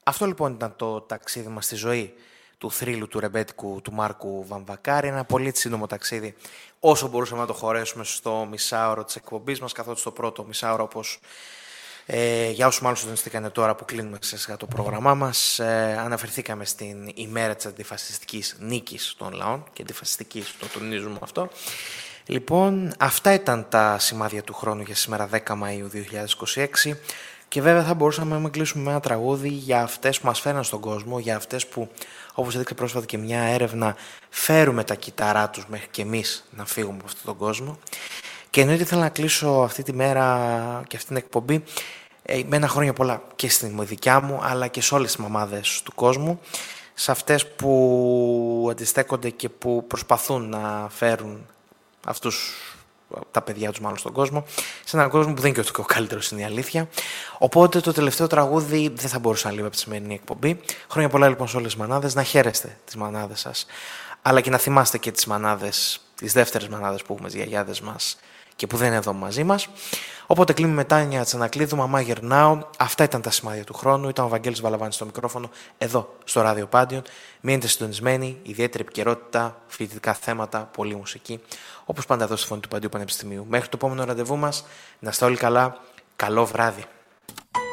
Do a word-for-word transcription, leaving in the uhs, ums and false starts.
Αυτό λοιπόν ήταν το ταξίδι μας στη ζωή του θρύλου του ρεμπέτικου του Μάρκου Βαμβακάρη. Ένα πολύ σύντομο ταξίδι, όσο μπορούσαμε να το χωρέσουμε στο μισάωρο της εκπομπής μας, καθότι στο πρώτο μισάωρο, όπως ε, για όσους μάλλον συντονιστήκανε τώρα που κλείνουμε ξέσχα το πρόγραμμά μας, ε, αναφερθήκαμε στην ημέρα της αντιφασιστικής νίκης των λαών και αντιφασιστικής, το τονίζουμε αυτό. Λοιπόν, αυτά ήταν τα σημάδια του χρόνου για σήμερα δέκα Μαΐου δύο χιλιάδες είκοσι έξι. Και βέβαια θα μπορούσαμε να κλείσουμε με ένα τραγούδι για αυτές που μας φέρναν στον κόσμο, για αυτές που, όπως έδειξε πρόσφατα και μια έρευνα, φέρουμε τα κυταρά τους μέχρι και εμείς να φύγουμε από αυτόν τον κόσμο. Και εννοείται ήθελα να κλείσω αυτή τη μέρα και αυτή την εκπομπή με ένα χρόνια πολλά και στην δικιά μου, αλλά και σε όλες τις μαμάδες του κόσμου, σε αυτές που αντιστέκονται και που προσπαθούν να φέρουν αυτούς τα παιδιά τους μάλλον στον κόσμο, σε έναν κόσμο που δεν είναι και ο καλύτερος, είναι η αλήθεια. Οπότε το τελευταίο τραγούδι δεν θα μπορούσε να λείπει από τη σημερινή εκπομπή. Χρόνια πολλά λοιπόν σε όλες τις μανάδες, να χαίρεστε τις μανάδες σας, αλλά και να θυμάστε και τις μανάδες, τις δεύτερες μανάδες που έχουμε, τις γιαγιάδες μας και που δεν είναι εδώ μαζί μας. Οπότε κλείνουμε μετά για Τσανακλείδου, Μαμά Γερνάω. Αυτά ήταν τα σημάδια του χρόνου. Ήταν ο Βαγγέλης Βαλαβάνης στο μικρόφωνο, εδώ στο Ράδιο Πάντιον. Μείνετε συντονισμένοι, ιδιαίτερη επικαιρότητα, φοιτητικά θέματα, πολλή μουσική. Όπως πάντα εδώ στη Φωνή του Παντίου Πανεπιστημίου. Μέχρι το επόμενο ραντεβού μας, να είστε όλοι καλά. Καλό βράδυ.